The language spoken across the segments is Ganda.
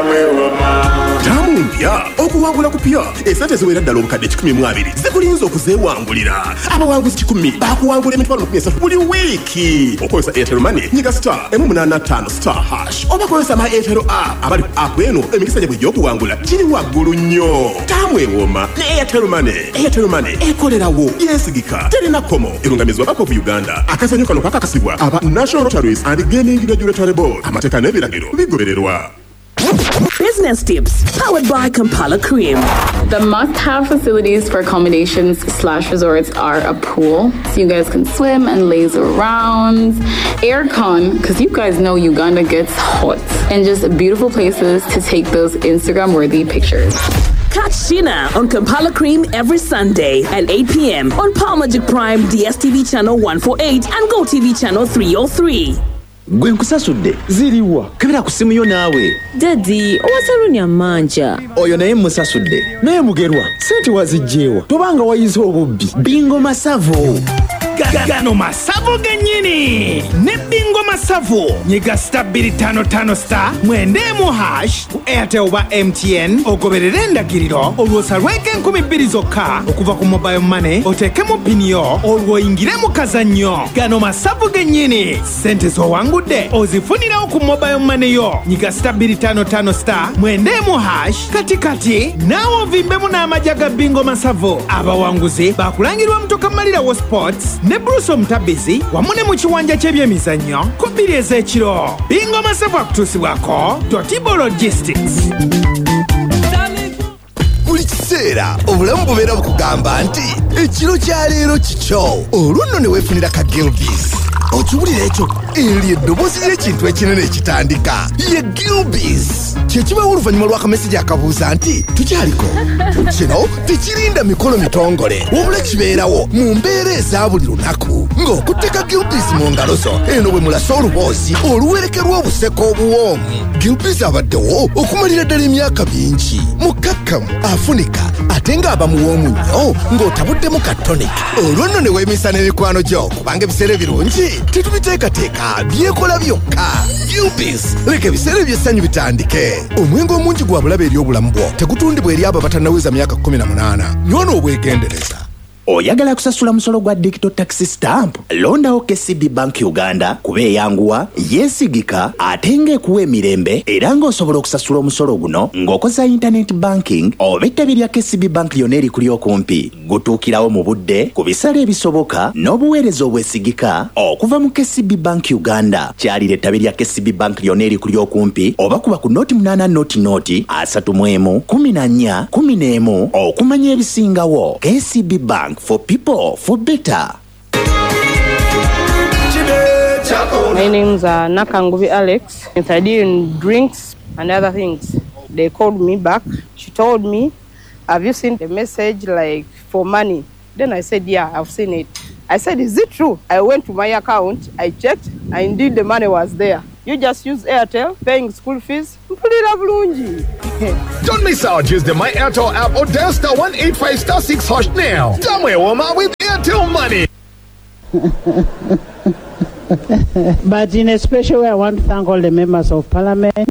Tamu mpya okuwangula kupya esente ziwera ddala obukadde 12 zikulinze okuzeewangulira abawanguzi 10 bakuwangula emitwalo 13 buli wiiki okozesa Airtel Money nyiga *885# oba kozesa ma Airtel app abali ku app eno emikisa gyabwe gy'okuwangula giri waggulu nnyo. Tamu ewooma ne Airtel Money. Airtel Money ekolerawo yesigika terina komo erungamizwa Bank of Uganda. Akazanyo kano kakakasibwa aba National Lotteries and Gaming Regulatory Board. Amateeka n'ebiragiro bigobererwa. Business tips powered by Kampala Cream. The must-have facilities for accommodations/resorts are a pool, so you guys can swim and laze around, aircon, because you guys know Uganda gets hot, and just beautiful places to take those Instagram-worthy pictures. Catch Sheena on Kampala Cream every Sunday at 8 p.m. on Power Magic Prime, DSTV channel 148 and GoTV channel 303. Gwe nkusasudde ziriwa kebera ku simu yo naawe Daddy owasalunya manja oyo naye musasudde naye mugerwa sente wazijjeewa tobanga wayize obubbi Bingo Masavo Gano Masavo genyini ne Bingo Masavo nyiga *255* mwendemu hash ku Airtel oba MTN ogoberere endagiriro olwosalweke 2000 zokka okuva ku mobile money oteekemu pini yo olwoyingire mu kazannyo. Gano Masavo genyini sente z'owangudde ozifunirawo ku mobile money yo nyiga *255# mwendemu hash kati naawe ovimbemu n'amajja ga Bingo Masavo. Abawanguzi bakulangirwa Mutoka Malirawo Sports ne Bruce Omutabizi wamu ne mu kiwanja ky'ebyemizannyo ku 2 ez'ekiro. Bingo Masavo akutuusibwako Totibo Logistics. Buli kiseera obulamu bubeera bukugamba nti ekiro kya leero kikyo olwo nno ne weefunira ka Gilbis. Okiwulira ekyo eri eddoboozi ly'ekintu ekinene ekitandika ye Gilbis. Kyekibawo oluvannyuma lw'akamesejja akabuuza nti tukyaliko. Kino tekirinda mikolo mitongole wabula kibeerawo mu mbeera eza buli lunaku ng'okutteka Gilbis mu ngalo zo eno bwe mulasa oluboozi oluwerekerwa obuseko obuwoomu. Gilbis abaddewo okumalira ddala emyaka mingi mukakkamu afunika ate ng'aba muwoomu nnyo ng'otabuddemu ka tonic. Olwo nno ne weemisa n'emikwano gyo kubanga ebiseera ebirungi tetubiteekateeka byekola byokka. Gilbis leka ebiseera eby'essanyu bitandike. Omwenge omungi gwa bulabe eri obulamu bwo tegutundibwa eri abo abatannaweza myaka 18. Nnywa n'obwegendereza. oyagala kusasula musolo gwa digital tax stamp londawo KCB Bank Uganda kuba eyanguwa yesigika ate ng'ekuwa emirembe era ng'osobola okusasula omusolo guno ng'okoza internet banking oba ettabi lya KCB Bank lyonna erikuli okumpi gutuukirawo mu budde ku bisale ebisoboka n'obuweereza obwesigika okuva mu KCB Bank Uganda kyalira ettabi lya KCB Bank lyonna erikuli okumpi oba kuba ku noti 8 noti 31 14 11 okumanya ebisingawo. KCB Bank for people for better. My name's Nakangubi Alex. Since I deal in drinks and other things, they called me back. She told me, have you seen the message like for money? Then I said, yeah, I've seen it. I said, is it true? I went to my account, I checked, and indeed the money was there. You just use Airtel, paying school fees. Don't miss out. Use the My Airtel app or dial *185*6# now. Somewhere Woma with Airtel Money. But in a special way, I want to thank all the members of Parliament.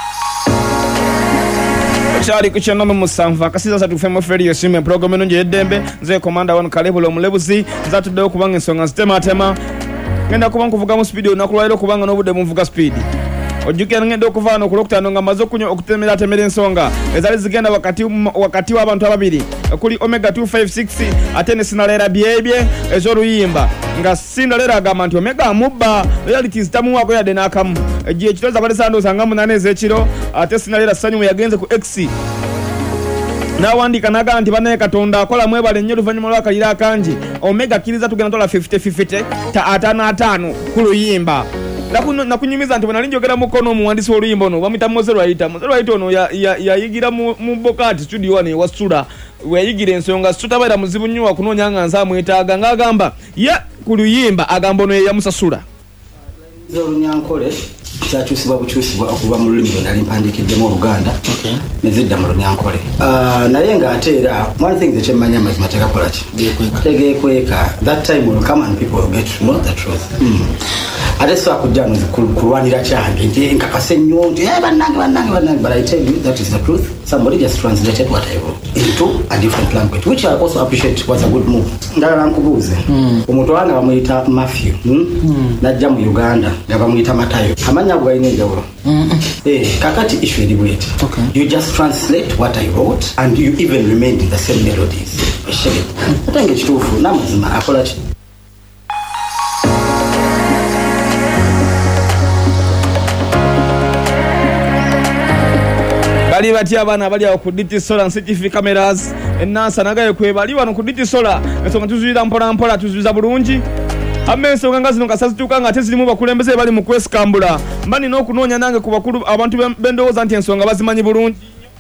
Chari kuchana musanva akasiza za tufemo Freddy Yoshime program eno jedembe nze komanda wanu Kalebu lo mulebuzi za tudde okubanga ensonga zitema ngenda kuba nkuvuga mu speed onakulwairo kubanga n'obudde muvuga speed ojjukira ngenda okuvaana okulokutano nga maze okutemera ensonga ezali zigenda wakati w'abantu ababiri kuli Omega 256 ate ne Sinalera byebye ez'oluyimba nga Sinalera agamba nti Omega amubba realities tamuwako yadde n'akamu egiye kitoza bali sandoza nga munane ez'ekiro ate Sinalera sanyu yagenze ku X nawandika naga nti banaye Katonda akola mwebale nnyo luvannyuma lw'akalira akangi Omega kiriza tugenda tola 50-50 ta 5 ku luyimba nakunyumiza nti bwe njogera mukono omuwandiisi w'oluyimba ono bamuyita Mozero ayita ono yayigira mu Bokati studio wane wasula weyayigira ensonga sitabaira muzibu nnyo wakunoonya nga nsaamwetaaga ng'agamba ye ku luyimba agamba ono yeyamusasula Olunyankole kyakyusibwa bukyusibwa okuva mu lulimi lwe nali mpandiikiddemu Oluganda nezidda mu Lunyankole naye ng'ate era one thing ekyemmanya amazima tegakola ki tegeekweka that time will come and people will get to know the truth ate so akujja kulwanira kyange nti nkakase nnyo nti bannange but I tell you that is the truth. Somebody just translated what I wrote into a different language, which I also appreciate. Was a good move. Ndala nkubuuze omuntu wange bamuyita Matthew najja mu Uganda nga bamuyita Matayo, amanya bwe balina enjawulo. Kakati issue eri bweti, you just translate what I wrote and you even remain in the same melodies. Ate ng'ekituufu n'amazima akola ki? bali batya abaana bali awo ku DT Solar CCTV cameras enansa nagaye kwe bali wano ku DT Solar ensonga tuzuira mpola tuzuiza bulungi ensonga nga zino kasazituuka nga ate zirimu bakulembeze bali mu kwesikambula mbani n'okunoonya nange ku bakulu abantu bendowooza nti ensonga bazimanyi bulungi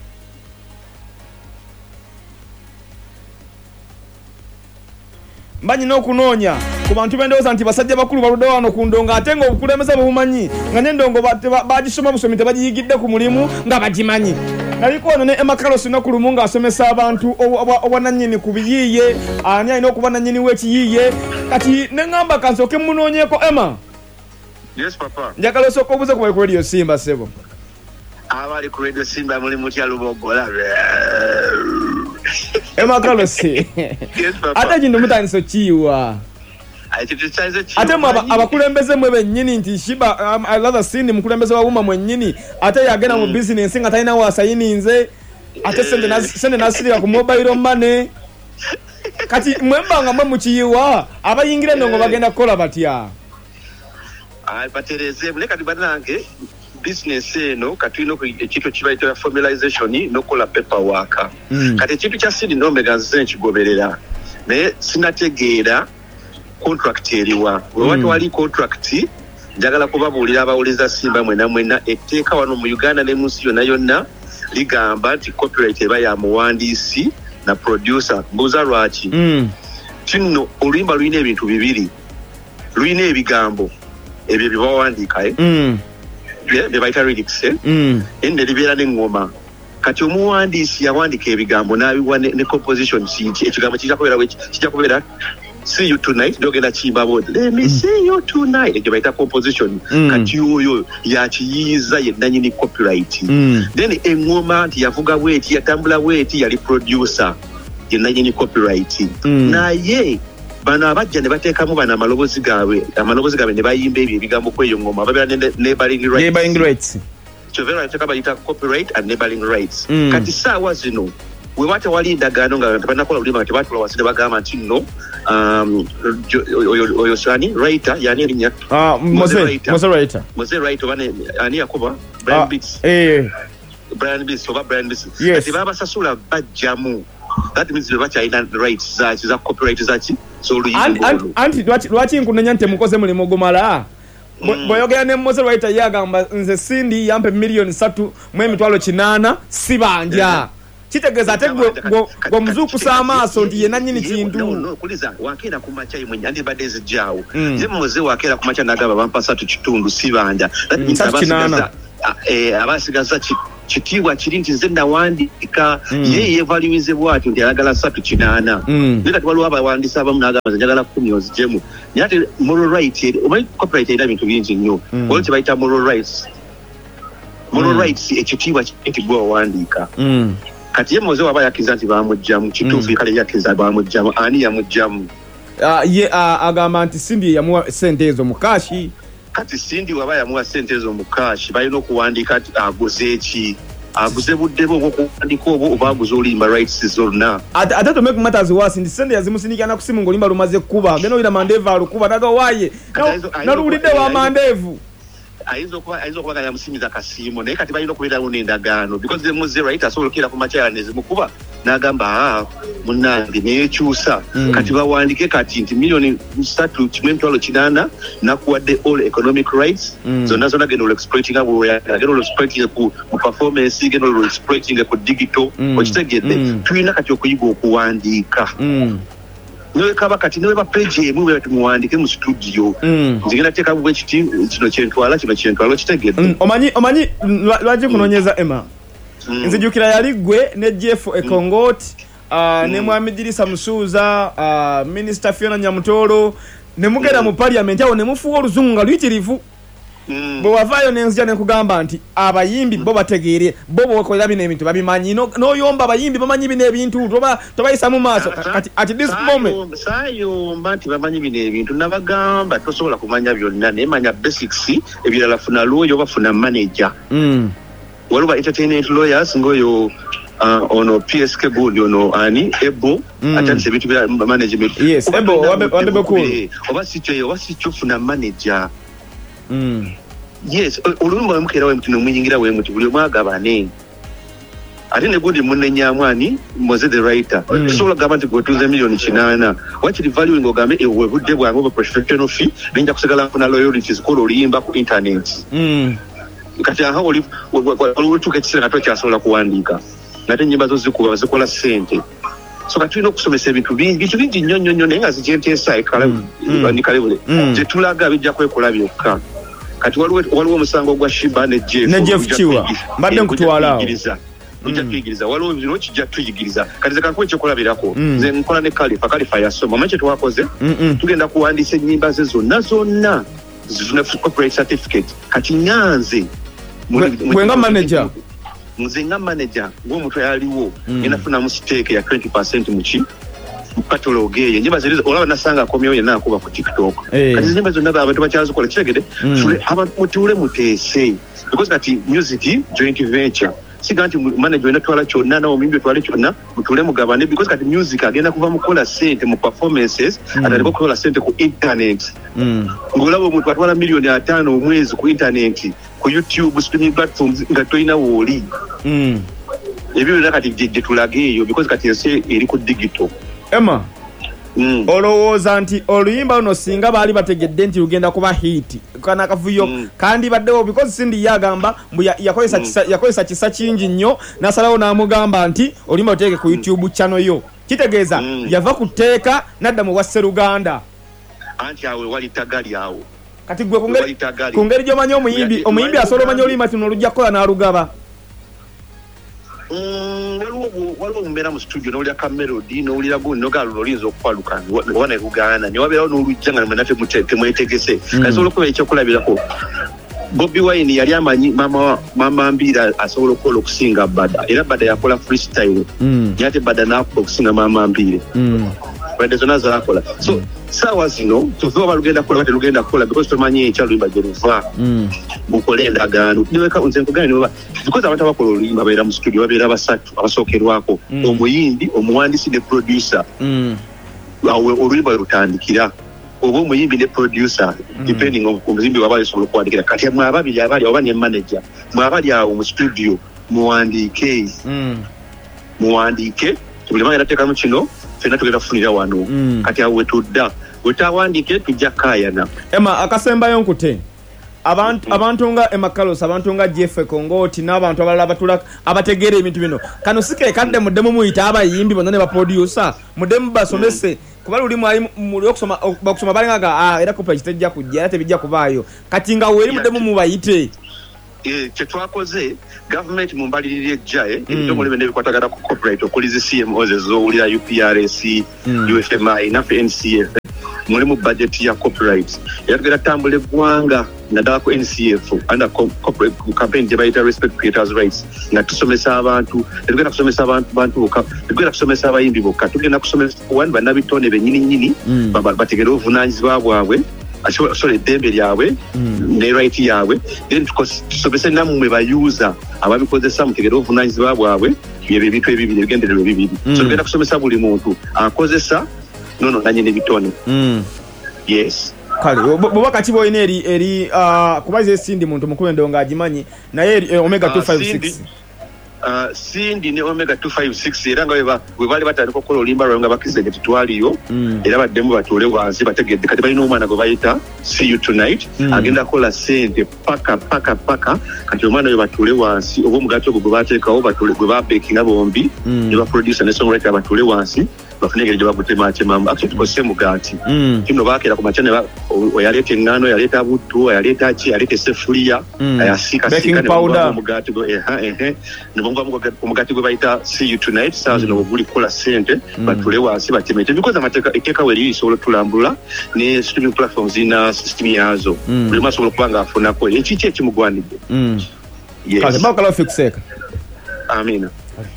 mbanyi n'okunoonya ku bantu bendowooza nti basajja bakulu baludde wano ku ndongo ate nga obukulembeze bubumanyi nga n'endongo bagisoma busomi tebagiyigidde ku mulimu nga bagimanyi. Naliko wano ne Emma Carlos naku lumu ng'asomesa abantu obwanannyini ku biyiiye ani alina okuba nannyini w'ekiyiiye kati ne ŋŋamba kansooke munoonyeeko Emma. Yes papa. Njagala osooka obuze ku bali Radio Simba ssebo. Abali ku Radio Simba muli mutya Lubogola. Emma Carlos. Yes papa. Ate kino mutandise kiyiwa. Ate abakulembeze mwe bennyini nti Shiba I love sindi mukulembeze wa wuma mwennyini ate yagenda mu business nga talina wasayininze ate sende nasirira ku mobile money kati mwembanga mwe mukiyiwa abayingira ndongo bagenda kukola batya. Batereze muleka dibanange business eno katulina ekintu kibayitira formalization nokola paperwork. Kati ekintu kya sindi nomega nze nkigoberera naye sinategeera contract eriwa watu wali contract njagala kubabuulira abawuliza Simba mwena etteeka wano mu Uganda ne munsi yonna ligamba nti copyright eba ya muwandiisi na producer mbuuza lwaki kino oluyimba lulina ebintu bibiri lulina ebigambo ebyo bye bawandiika bye bayita lyrics ende libeera n'eŋŋoma kati omuwandiisi yawandiika ebigambo n'abiwa ne composition ekigambo kijja kubeera see you tonight dogenda chimba bote let me see you tonight ekyo bayita composition kati oyo yakiyiiza yennanyini copyright then eŋŋoma nti yavuga bweti yatambula bweti yali producer yennanyini copyright naye bano abajja ne bateekamu bano amaloboozi gaabwe ne bayimba ebyo ebigambo kweyo ŋŋoma babeera neighboring rights kyovera yateeka bayita copyright and neighboring rights kati saawa zino wewate wali endagaano nga tebanakola bulima nga tebatula wansi ne bagamba nti nno oyo sani writer yani erinnya Mose writer bane ani yakuba Brian Beats kati babasasula bajjamu that means bakyalina rights za copyright zaki so anti lwaki nkunenya nti mukoze mulimu gumala bw'oyogera ne Mose writer yagamba nze sindi yampe $3,800,000 sibanja kitegeeza ate gwe muzuukusa amaaso nti yenannyini kintu kuliza wakeera ku makya mwenye andi badde ezijjaawo ye muze wakeera ku makya nagamba bampa 3 sibanja abasigaza kitiibwa kiri nti nze nawandiika ye yevaluize bwatyo nti ayagala 3 naye kati waliwo abawandiisi abamu nagamba njagala 10 oziggyemu naye ate moral right omanyi copyright erina bintu bingi nnyo olwo kyebayita moral rights ekitiibwa nti gwe wawandiika kati ye Moze waba yakkiriza nti bamugjamu kituufu kale yakkiriza bamugjamu ani yamugjamu ye agamba nti Sindi yamuwa sente ezo mu kashi kati Sindi waba yamuwa sente ezo mu kashi balina okuwandiika ati aguze eki aguze budde bwo okuwandiika obwo oba aguze oluyimba rights zonna ate to make matters worse nti sente yazimusindikira na kusimu ng'oluyimba lumaze kuba genda oyira mandeevu alukuba naga waaye naluwulidde wa mandeevu ayinza okuba nga yamusimiza kasiimo naye kati balina okubeerawo n'endagaano because the Mose right asobola okukira ku makyala nezimukuba n'agamba munnange neyekyusa kati bawandiike kati nti $3,800,000 nakuwadde all economic rights zonna genda olexploitinga bweyagala genda olexploitinge mu performance genda olexploitinge ku digital okitegedde tulina kati okuyiga okuwandiika niwe kaba kati niwe ba page emu bwe tumuwandike mu studio nzigenda teka bwe kiti kino kyentwala kitegedde omanyi lwaje kunonyeza Emma nzijukira yali gwe ne Jeff Ekongot ne Mwami Dirisa Musuza Minister Fiona Nyamutolo ne mugera mu parliament awo ne mufuwa oluzungu nga luyitirivu bwe wavaayo n'enzija ne nkugamba nti abayimbi bo bategeere bo bwokolera bino ebintu babimanyi n'oyomba abayimbi bamanyi bino ebintu tobayisa mu maaso kati at this moment saayomba nti bamanyi bino ebintu nabagamba tosobola kumanya byonna naye manya basics ebirala funa lawyer oba funa manager waliwo entertainment lawyers ng'oyo ono PSK gundi ono ani ebo atandise ebintu bya management yes ebo wabebe cool oba sikyo funa manager yes olumba mukera we mutino muyingira we muti buli mwagabane ate ne gundi munnenyamwani moze the writer sobola gaba nti gotuze million 8 wakiri valuing ogambe ewe budde bwange oba professional fee binja kusigala kuna loyalties ko oluyimba ku internet kati aho oli tuke kisera nato kyasobola kuwandiika nate nyimba zo zikuba zikola sente so kati no kusomesa ebintu bingi nnyo naye nga zikyentesa ekale zetulaga bijja kwekola byokka kati waliwo omusango gwa Shiba ne Jeff Chiwa mbadde nkutwalaawo ujja tuyigiriza waliwo bino kijja tuyigiriza kati ze kankuwa ekyokulabirako nze nkola ne Kalifa yasoma manyi kye twakoze tugenda kuwandiisa ennyimba ze zonna zifuna copyright certificate kati nyanze bwenga manager nze nga manager ng'omuntu yaliwo enafunamu stake ya 20% muki mukatologe ye nyimba zirizo olaba nasanga akomyewo yenna akuba ku TikTok kati nyimba zonna abantu bakyazikola kitegede abantu mutule muteese because kati music joint venture siga nti manager wena twala kyonna nawo mimbi twale kyonna mutule mugabane because kati music agenda kuva mukola sente mu performances ataliko kukola sente ku internet ngolabo omuntu atwala milioni 5 omwezi ku internet ku YouTube streaming platforms nga toyina woli ebyo bino kati gye tulage eyo because kati ensi eri ku digital Emma olowooza nti oluyimba luno singa baali bategedde nti lugenda kuba hit kana kavuyo kandi baddewo because sindi yagamba mbu yakozesa kisa kingi nnyo nasalawo n'amugamba nti oluyimba luteeke ku YouTube channel yo kitegeeza yava kuteeka nadda mu bwa Sseruganda anti awe wali tagali awo kati gwe ku ngeri gy'omanyi omuyimbi asobola omanya oluyimba kino olujja kukola n'alugaba waliwo mbeera mu studio n'owulira ka melody n'owulira gundi nogaluno olinza okukwaluka wana Uganda newabeerawo n'olujja nga mwena temwetegese kasobola okuba ekyokulabirako Bobi Wine yali amanyi mama Mbira asobola okukola okusinga Bada era Bada yakola freestyle ate Bada n'akola okusinga mama Mbire bade zonna zaakola so sawa zino tuva balugenda kukola kati lugenda kukola because tumanyi ekyaluyimba gye luva mukole endagaano niweka nze nkugane niba because abantu abakola oluyimba babeera mu studio babeera basatu abasookerwako omuyimbi omuwandiisi ne producer oluyimba lutandikira oba omuyimbi ne producer depending on omuzimbi waba asobola okuwandikira kati mwe ababiri abali oba ne manager mwe abali awo mu studio muwandiike buli manya nateekamu kino fena tugenda kufunira wano kati awe tudda wetawandike tujja kayana Emma akasembayo nkute abantu nga Emma Carlos abantu nga Jeff Kongoti n'abantu abalala batula abategeera ebintu bino kano sike kadde muddemu muyita abayimbi bonna ne baproducer muddemu basomese kuba luli mwali muli okusoma balinga era kupa kitejja kujja era tebijja kubaayo kati nga weri muddemu mubayite kyetwakoze government mumbalirire ejjae ebitongole bene bikwatagana ku corporate okuliza CMOs ezowulira UPRC UFMI nafe NCF muli mu budget ya corporate era tugenda tambula eggwanga naddala ku NCF under corporate campaign gye bayita respect creators rights nga tusomesa abantu tugenda kusomesa abantu bokka tugenda kusomesa abayimbi bokka tugenda kusomesa wani bannabitone bennyini bategere obuvunaanyizibwa bwabwe sorry eddembe lyabwe ne right yaabwe then tusomese nammwe bayuza ababikozesa mutegere obuvunaanyizibwa bwabwe byebyo ebintu ebibiri ebigendererwa ebibiri so tugenda kusomesa buli muntu akozesa nanye nebitone yes kale boba kati boyina eri kubaza esindi muntu mukubendo nga agimanyi naye Omega 256 Sindi ne Omega 256 era nga bwe bali batandika okukola olimba lwanga bakize gye tutwaliyo era baddemu batuule wansi bategedde kati balina omwana gwe bayita See You Tonight agenda kukola sente paka kati omwana oyo batuule wansi oba omugaati ogwo gwe bateekawo batuule gwe babekinga bombi ne baproducer ne songwriter batuule wansi bafune engeri gye bagutematemamu actually tukozese mugati kino baakera ku machane oyaleeta engano yaleeta buttu yaleeta ki yaleeta essefuliya yasiikasiika ne mugati omugati gwe bayita see you tonight saa zino bweguli kukola ssente batule wansi batemete because amateeka etteeka we liri lisobola otulambula ne streaming platforms zina system yazo buli asobola okuba nga afunako ekiki ekimugwanidde bakala fixeka amina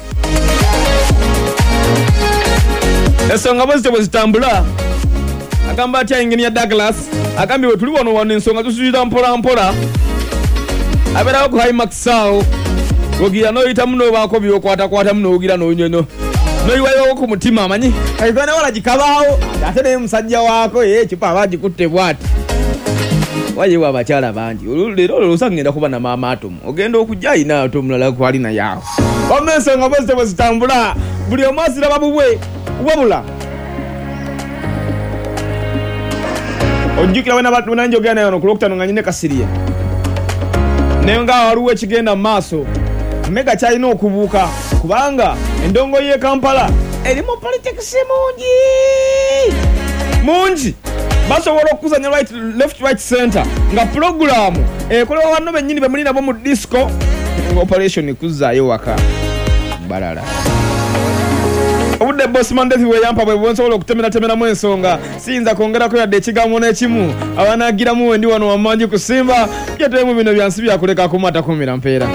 ensonga bwezityo bwe zitambula agamba atya Engineer Douglas agambye bwe tuli wano ensonga tusuyira mpola abeerawo ku Himax awo ogira noyita muno baako byokwatakwata muno ogira nonyono noyiwayo ku mutima amanyi kayigana wala gikabaawo ate ne musajja waako ekipa abagikutte bwati wayiwa abakyala bangi leero osangenda kuba na maama atomu ogenda okujja ayina atomulala kwalina yaawo wamma ensonga bwezityo bwe zitambula buli omu asiraba bubwe wabula ojjukira wena njogera naye wano ku Lwokutaano nga nyine Kasirye naye nga waliwo ekigenda mu maaso Mega kyalina okubuuka kubanga endongo y'e Kampala erimu politics mungi basobola okuzanya left right center nga programu ekolewa wano bennyini bemuli nabo mu disco operation kuzaayo waka balala obudde boss Mandezi we yampa bwe bonsobola okutemeratemeramu ensonga siyinza kwongerako yadde ekigambo n'ekimu abanagiramu wendi wano wamanji kusimba byatemu bino byansi byakuleka kumata kumira mpeera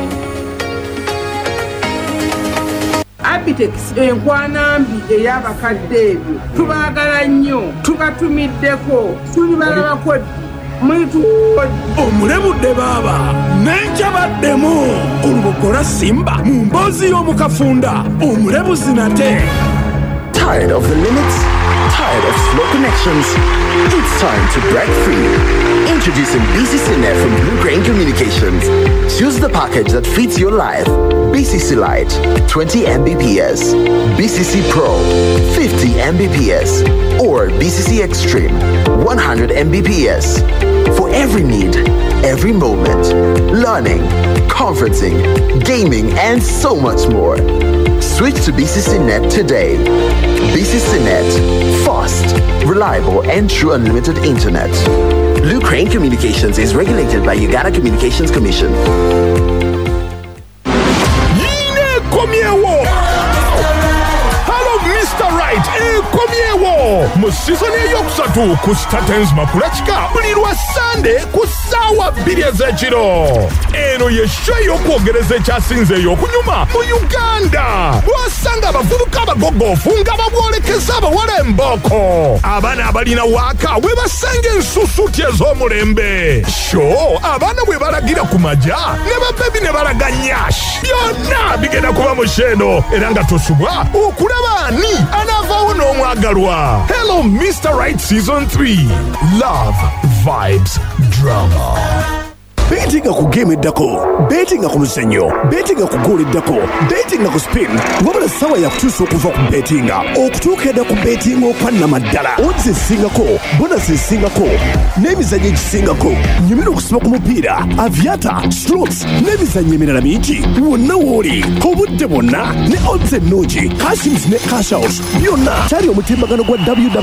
Abitex enkwanambi ey'abakadde ebyo tubaagala nnyo tubatumiddeko tuli balabako mwitu omulebudde baaba n'enjabaddemu olubogora simba mu mboozi y'omukafunda omulebuzi nate. Tired of the limits? Tired of slow connections? It's time to break free. Introducing BCCnet from Blue Crane Communications. Choose the package that fits your life. BCC Lite, 20 Mbps. BCC Pro, 50 Mbps. Or BCC Extreme, 100 Mbps. For every need, every moment. Learning, conferencing, gaming, and so much more. Switch to BCCnet today. BCCnet, fast, reliable, and true unlimited internet. Blue Crane Communications is regulated by Uganda Communications Commission. Hello, Mr. Right. Komyewo. Mu season eyokusatu ku Statens Makulachika buli lwa Sunday ku ssaawa 2 ez'ekiro. Eno ye show y'okwogereza ekyasinzeeyo okunyuma mu Uganda. Bw'osanga abavubuka abagogofu nga babwolekeza abawala embooko. Abaana abalina waaka bwe basanga ensusuuti ez'omulembe. Show abaana bwe balagira ku majja ne babebi ne balaga nyash. Byonna bigenda kuba mu sheno era nga tosubwa okulaba ani anaavaawo n'omwagalwa. Hello Mr. Right Season 3. Love, vibes, drama. Betinga ku game eddako, betinga ku muzannyo, betinga ku goal eddako, betinga ku spin. Wabula sawa ya kutuusa okuva ku betinga okutuuka edda ku betinga okwannamaddala. Odds ezisingako, bonus ezisingako, n'emizannyo egisingako. Nyumira okusiba ku mupiira, aviata, strokes, n'emizannyo emirala mingi. Wonna w'oli, obudde bwonna, ne odds ennungi, cash ins ne cash out. Byonna kyali omutimbagano gwa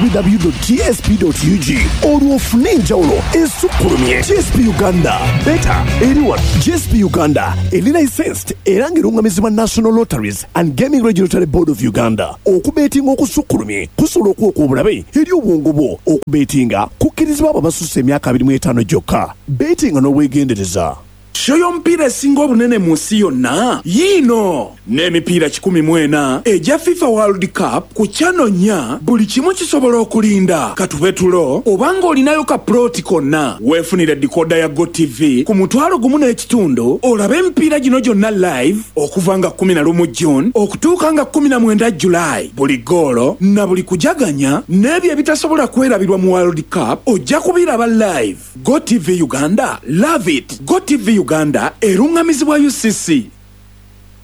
www.gsp.ug. Olwo ofune enjawulo esukkulumye. GSP Uganda. Anyone, GSP Uganda, eli licensed, eranga erungamizibwa National Lotteries and Gaming Regulatory Board of Uganda. Okubetinga okusukkulumye kusobola okuwa obulabe eri obwongo bwo. Okubetinga kukkirizibwa abo abasusse emyaka 25 gyokka. Betinga n'obwegendereza. Show y'omupiira esinga obunene mu nsi yonna yiino n'emipiira 14 egya FIFA World Cup ku Channel 4 buli kimu kisobola okulinda katube tulo obanga olinayo ka ploti konna weefunira decoder ya GoTV ku $1.5 olabe emipiira gino gyonna live okuva nga 11 June okutuuka nga 19 July buli goolo na buli kujaganya n'ebyo ebitasobola kwerabirwa mu World Cup ojja kubiraba live. GoTV Uganda, love it. GoTV Uganda erungamizibwa UCC